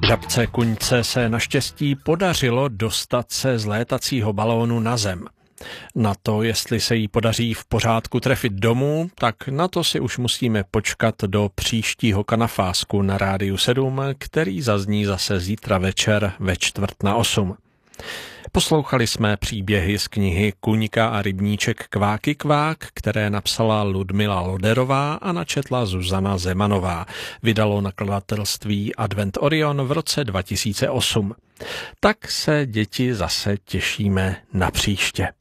Žabce Kuňce se naštěstí podařilo dostat se z létacího balónu na zem. Na to, jestli se jí podaří v pořádku trefit domů, tak na to si už musíme počkat do příštího Kanafásku na Rádiu 7, který zazní zase zítra večer ve 7:45. Poslouchali jsme příběhy z knihy Kuňka a rybníček Kváky kvák, které napsala Ludmila Loderová a načetla Zuzana Zemanová. Vydalo nakladatelství Advent Orion v roce 2008. Tak se, děti, zase těšíme na příště.